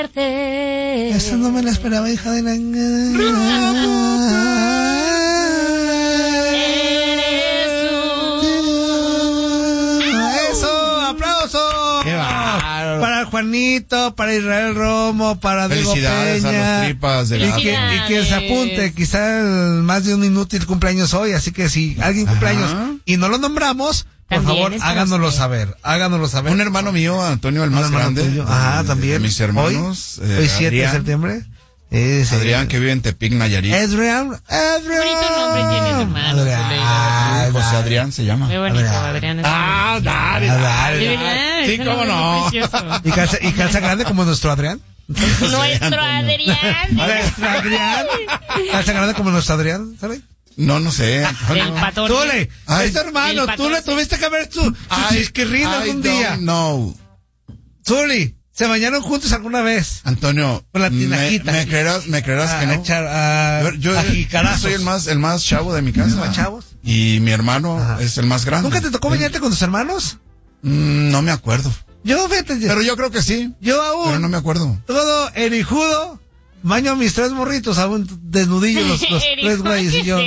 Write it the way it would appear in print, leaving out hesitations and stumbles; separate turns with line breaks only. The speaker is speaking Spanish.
Eso no me lo esperaba, hija de la... ¡Eso! ¡Aplausos!
¡Qué bárbaro!
Para Juanito, para Israel Romo, para Diego
Felicidades
Peña.
a los tripas de la...
Y que se apunte, quizá más de un inútil cumpleaños hoy, así que si alguien cumpleaños y no lo nombramos, por
También
favor, háganoslo saber.
Un hermano mío, Antonio, el más grande.
También.
De mis hermanos.
Hoy 7 de septiembre.
Adrián, que vive en Tepic, Nayarit.
Adrián.
Bonito nombre tiene tu hermano.
José Adrián se llama.
Muy bonito, Adrián.
Dale.
Sí, cómo no.
¿Y calza grande como nuestro Adrián?
Nuestro Adrián.
¿Calza grande como nuestro Adrián? ¿Sabes?
No sé.
El patón.
Tule, es hermano, tú le tuviste que ver su chisquirrín algún día.
No.
Tuli, ¿se bañaron juntos alguna vez?
Antonio,
Con la tinajita.
me creerás que no. Yo soy el más chavo de mi casa.
¿Más chavos?
Y mi hermano es el más grande.
¿Nunca te tocó bañarte con tus hermanos?
No me acuerdo.
Pero
yo creo que sí.
Yo aún.
Pero no me acuerdo.
Todo erijudo. Baño a mis 3 morritos, aún desnudillos los 3 güeyes y yo.